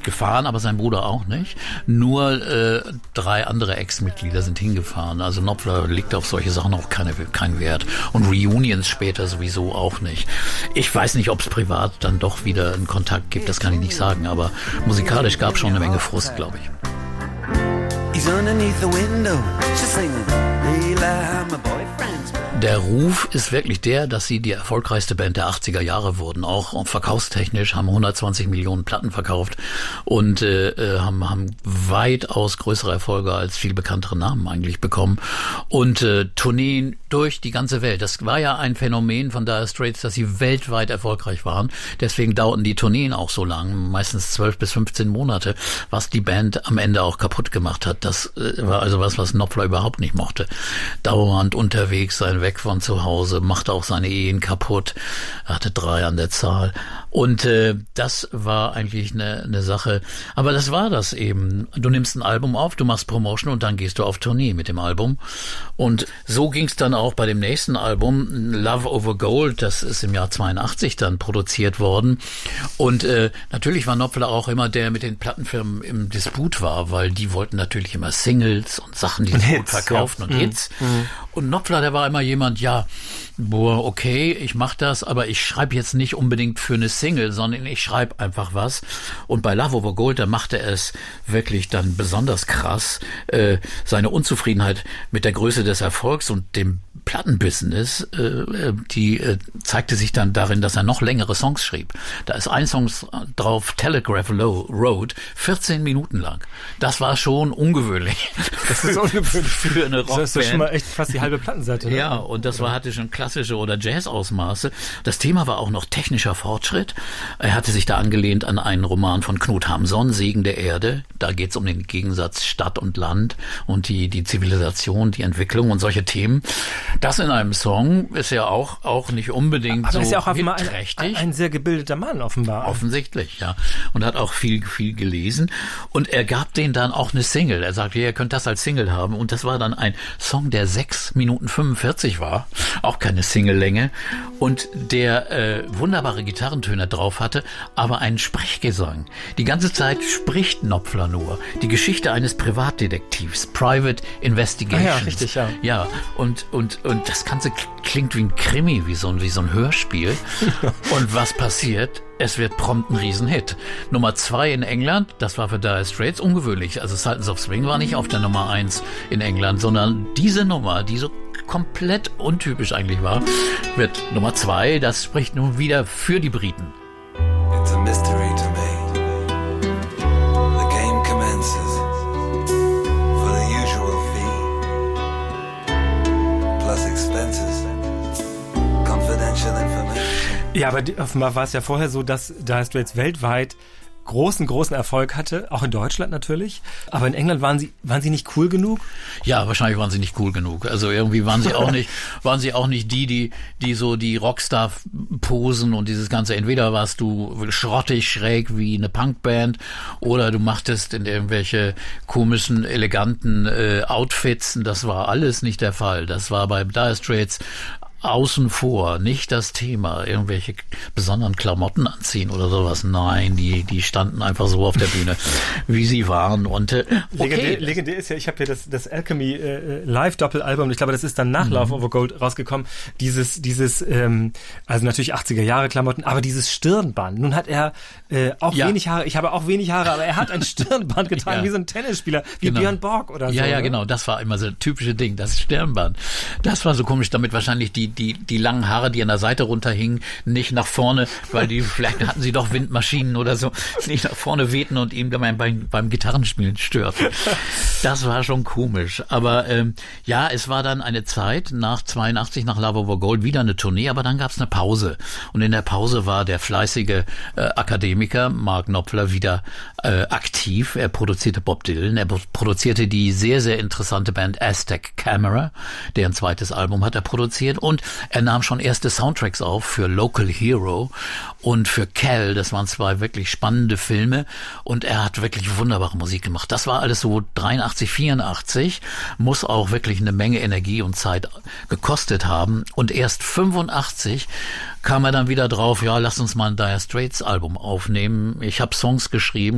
gefahren, aber sein Bruder auch nicht. Nur 3 andere Ex-Mitglieder sind hingefahren. Also Knopfler legt auf solche Sachen auch keinen Wert. Und Reunions später sowieso auch nicht. Ich weiß nicht, ob es privat dann doch wieder einen Kontakt gibt, das kann ich nicht sagen. Aber musikalisch gab es schon eine Menge Frust, glaube ich. Der Ruf ist wirklich der, dass sie die erfolgreichste Band der 80er Jahre wurden. Auch verkaufstechnisch, haben 120 Millionen Platten verkauft und haben weitaus größere Erfolge als viel bekanntere Namen eigentlich bekommen. Und Tourneen durch die ganze Welt. Das war ja ein Phänomen von Dire Straits, dass sie weltweit erfolgreich waren. Deswegen dauerten die Tourneen auch so lang, meistens 12 bis 15 Monate, was die Band am Ende auch kaputt gemacht hat. Das war also was Knopfler überhaupt nicht mochte. Dauernd unterwegs sein, weg von zu Hause, machte auch seine Ehen kaputt. Er hatte 3 an der Zahl. Und das war eigentlich eine Sache. Aber das war das eben. Du nimmst ein Album auf, du machst Promotion und dann gehst du auf Tournee mit dem Album. Und so ging es dann auch bei dem nächsten Album, Love Over Gold. Das ist im Jahr 82 dann produziert worden. Und natürlich war Knopfler auch immer der mit den Plattenfirmen im Disput war, weil die wollten natürlich immer Singles und Sachen, die sie gut verkauften und Hits. Und Knopfler, der war immer jemand, ja, boah, okay, ich mach das, aber ich schreibe jetzt nicht unbedingt für eine Single, sondern ich schreibe einfach was. Und bei Love Over Gold, da machte er es wirklich dann besonders krass. Seine Unzufriedenheit mit der Größe des Erfolgs und dem Plattenbusiness, die zeigte sich dann darin, dass er noch längere Songs schrieb. Da ist ein Song drauf, Telegraph Road, 14 Minuten lang. Das war schon ungewöhnlich. Das ist ungewöhnlich für eine Rockband. Das ist schon mal echt fast die halbe Plattenseite. Ne? Ja, und das hatte schon klassische oder Jazz-Ausmaße. Das Thema war auch noch technischer Fortschritt. Er hatte sich da angelehnt an einen Roman von Knut Hamsun, Segen der Erde. Da geht es um den Gegensatz Stadt und Land und die Zivilisation, die Entwicklung und solche Themen. Das in einem Song ist ja auch nicht unbedingt aber so ist ja auch hitträchtig. Ein sehr gebildeter Mann offenbar. Offensichtlich, ja. Und hat auch viel gelesen. Und er gab denen dann auch eine Single. Er sagte, ihr könnt das als Single haben. Und das war dann ein Song, der 6 Minuten 45 war. Auch keine Single-Länge. Und der wunderbare Gitarrentöne drauf hatte, aber einen Sprechgesang. Die ganze Zeit spricht Knopfler nur. Die Geschichte eines Privatdetektivs. Private Investigations. Ah ja, richtig, ja. Ja, und das Ganze klingt wie ein Krimi, wie so ein Hörspiel. Und was passiert? Es wird prompt ein Riesenhit. Nummer 2 in England, das war für Dire Straits ungewöhnlich. Also Sultans of Swing war nicht auf der Nummer 1 in England, sondern diese Nummer, die so komplett untypisch eigentlich war, wird Nummer 2. Das spricht nun wieder für die Briten. It's a mystery to me. The game commences for the usual fee. Plus expenses. Confidential information. Ja, aber offenbar war es ja vorher so, dass Dire Straits weltweit großen Erfolg hatte, auch in Deutschland natürlich. Aber in England waren sie nicht cool genug? Ja, wahrscheinlich waren sie nicht cool genug. Also irgendwie waren sie auch nicht die so die Rockstar-Posen und dieses Ganze. Entweder warst du schrottig, schräg wie eine Punkband oder du machtest in irgendwelche komischen, eleganten Outfits. Das war alles nicht der Fall. Das war bei Dire Straits außen vor, nicht das Thema, irgendwelche besonderen Klamotten anziehen oder sowas. Nein, die standen einfach so auf der Bühne, wie sie waren. Und okay. Legendär ist ja, ich habe hier das Alchemy Live-Doppelalbum, ich glaube, das ist dann nach Love Over Gold rausgekommen, dieses also natürlich 80er Jahre Klamotten, aber dieses Stirnband. Nun hat er auch wenig Haare, ich habe auch wenig Haare, aber er hat ein Stirnband getragen, wie so ein Tennisspieler, wie Björn Borg oder so. Ja, genau, das war immer so ein typische Ding, das Stirnband. Das war so komisch, damit wahrscheinlich die langen Haare, die an der Seite runterhingen, nicht nach vorne, weil vielleicht hatten sie doch Windmaschinen oder so, nicht nach vorne wehten und ihm beim Gitarrenspielen störten. Das war schon komisch. Aber es war dann eine Zeit nach 82, nach Love Over Gold, wieder eine Tournee, aber dann gab es eine Pause. Und in der Pause war der fleißige Akademiker Mark Knopfler wieder aktiv. Er produzierte Bob Dylan, er produzierte die sehr, sehr interessante Band Aztec Camera, deren zweites Album hat er produziert, und er nahm schon erste Soundtracks auf für Local Hero und für Cal. Das waren 2 wirklich spannende Filme und er hat wirklich wunderbare Musik gemacht. Das war alles so 83, 84, muss auch wirklich eine Menge Energie und Zeit gekostet haben. Und erst 85 kam er dann wieder drauf, ja, lass uns mal ein Dire Straits Album aufnehmen. Ich habe Songs geschrieben,